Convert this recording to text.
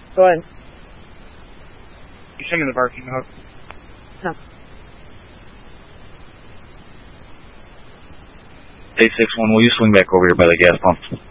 Go ahead. You're singing the barking dog. No. 861, will you swing back over here by the gas pump?